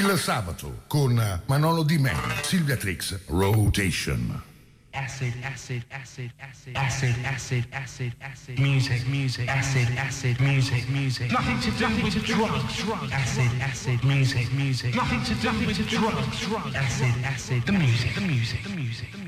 Il sabato con Manolo Di Me, Silvia Trix, Rotation. Acid, acid, acid, acid, acid, acid, acid, acid, music, music, acid, acid, music, music, nothing to do with drugs, acid, acid, music, music, nothing to do with drugs, acid, acid, the music, the music, the music, the music.